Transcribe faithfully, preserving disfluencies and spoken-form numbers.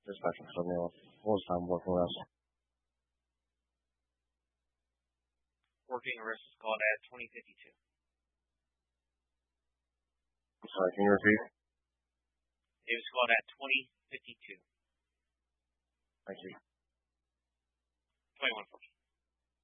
Dispatch from Romeo. What was time working arrest? Working arrest was called at twenty fifty-two. I'm sorry, can you repeat? It was called at twenty fifty-two. Thank you. twenty-one